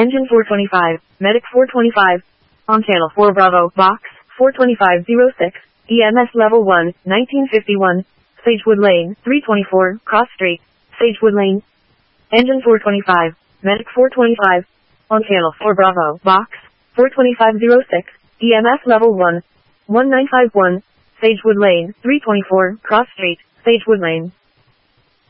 Engine 425, Medic 425. On channel 4 Bravo, box 42506, EMS level 1, 1951, Sagewood Lane, 324, Cross Street, Sagewood Lane. Engine 425, Medic 425. On channel 4 Bravo, box 42506, EMS level 1, 1951, Sagewood Lane, 324, Cross Street, Sagewood Lane.